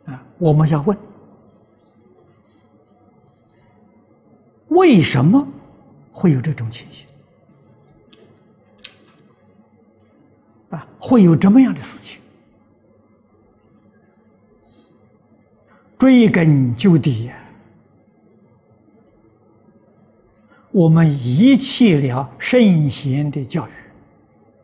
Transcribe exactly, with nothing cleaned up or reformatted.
啊，我们要问：为什么会有这种情形？啊，会有这么样的事情？追根究底呀，我们遗弃了圣贤的教育。